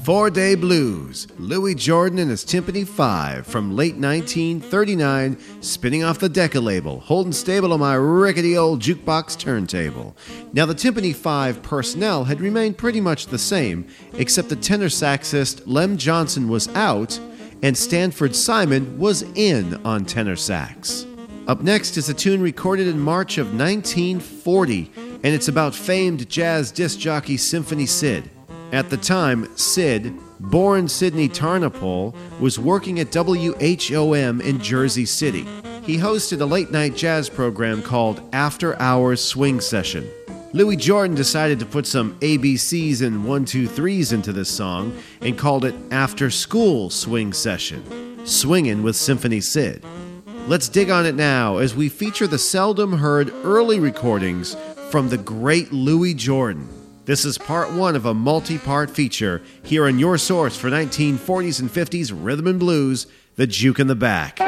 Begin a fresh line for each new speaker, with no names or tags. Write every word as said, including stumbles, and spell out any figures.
Four-Day Blues, Louis Jordan and his Timpani Five from late nineteen thirty-nine, spinning off the Decca label, holding stable on my rickety old jukebox turntable. Now, the Timpani Five personnel had remained pretty much the same, except the tenor saxist Lem Johnson was out, and Stanford Simon was in on tenor sax. Up next is a tune recorded in March of nineteen forty, and it's about famed jazz disc jockey Symphony Sid. At the time, Sid, born Sidney Tarnopol, was working at W H O M in Jersey City. He hosted a late-night jazz program called After Hours Swing Session. Louis Jordan decided to put some A B Cs and one two threes into this song and called it After School Swing Session, Swingin' with Symphony Sid. Let's dig on it now as we feature the seldom heard early recordings from the great Louis Jordan. This is part one of a multi-part feature here on your source for nineteen forties and fifties rhythm and blues, The Juke in the Back.